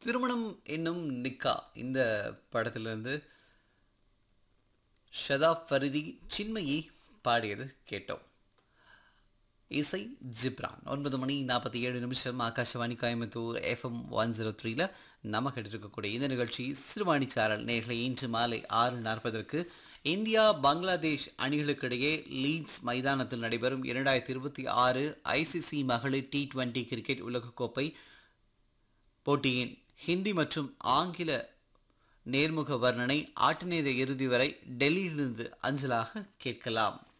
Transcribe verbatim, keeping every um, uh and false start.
திருமணம் என்னும் நிக்கா இந்த படத்திலிருந்து ஷதாப் ஃபரிதி சின்மயி பாடியது கேட்டோம். இசை ஜிப்ரான். ஒன்பது மணி நாற்பத்தி ஏழு நிமிஷம் Akashvani Coimbatore FM one zero த்ரீல நம்ம இருக்கக்கூடிய இந்த நிகழ்ச்சி சிறுவாணி சாரல். நேர்களை இன்று மாலை ஆறு நாற்பதற்கு இந்தியா பங்களாதேஷ் அணிகளுக்கிடையே லீட்ஸ் மைதானத்தில் நடைபெறும் இரண்டாயிரத்தி இருபத்தி ஆறு ஐசிசி மகளிர் டி டுவெண்டி கிரிக்கெட் உலகக்கோப்பை போட்டியின் ஹிந்தி மற்றும் ஆங்கில நேர்முக வர்ணனை ஆட்ட நேர இறுதி வரை டெல்லியிலிருந்து அஞ்சலாக கேட்கலாம்.